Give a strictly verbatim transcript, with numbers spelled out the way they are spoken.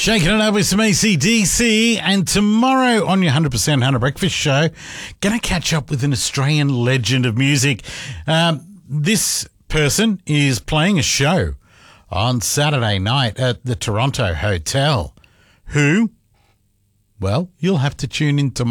Shaking it up with some A C D C, and tomorrow on your one hundred percent Hunter Breakfast Show, going to catch up with an Australian legend of music. Um, this person is playing a show on Saturday night at the Toronto Hotel. Who? Well, you'll have to tune in tomorrow.